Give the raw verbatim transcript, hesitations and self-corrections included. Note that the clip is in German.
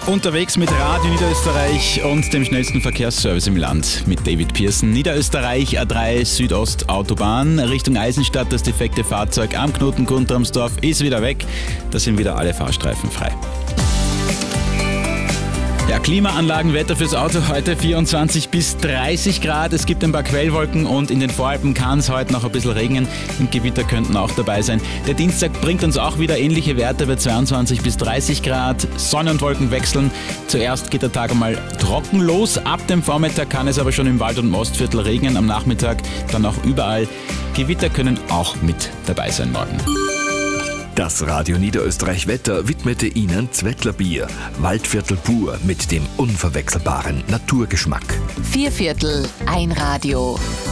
Unterwegs mit Radio Niederösterreich und dem schnellsten Verkehrsservice im Land mit David Pearson. Niederösterreich A drei Südost Autobahn Richtung Eisenstadt. Das defekte Fahrzeug am Knoten Guntramsdorf ist wieder weg. Da sind wieder alle Fahrstreifen frei. Ja, Klimaanlagenwetter fürs Auto heute vierundzwanzig bis dreißig Grad. Es gibt ein paar Quellwolken und in den Voralpen kann es heute noch ein bisschen regnen. Und Gewitter könnten auch dabei sein. Der Dienstag bringt uns auch wieder ähnliche Werte bei zweiundzwanzig bis dreißig Grad. Sonne und Wolken wechseln. Zuerst geht der Tag einmal trocken los. Ab dem Vormittag kann es aber schon im Wald- und im Ostviertel regnen. Am Nachmittag dann auch überall. Gewitter können auch mit dabei sein morgen. Das Radio Niederösterreich Wetter widmete Ihnen Zwettler-Bier. Waldviertel pur mit dem unverwechselbaren Naturgeschmack. Vier Viertel, ein Radio.